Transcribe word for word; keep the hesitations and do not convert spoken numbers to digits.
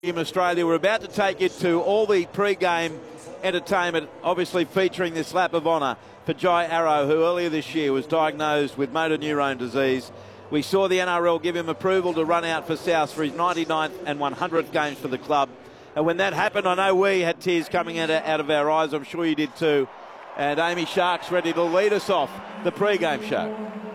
In Australia, we're about to take you to all the pre-game entertainment, obviously featuring this lap of honour for Jai Arrow, who earlier this year was diagnosed with motor neurone disease. We saw the N R L give him approval to run out for South for his ninety-ninth and one hundredth games for the club. And when that happened, I know we had tears coming out of, out of our eyes. I'm sure you did too. And Amy Shark's ready to lead us off the pre-game show.